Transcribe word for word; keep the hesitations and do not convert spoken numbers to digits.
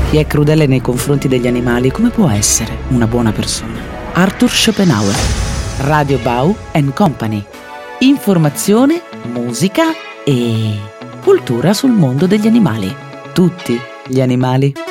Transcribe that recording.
Chi è crudele nei confronti degli animali, come può essere una buona persona? Arthur Schopenhauer. Radio Bau and Company. Informazione, musica e cultura sul mondo degli animali. Tutti gli animali.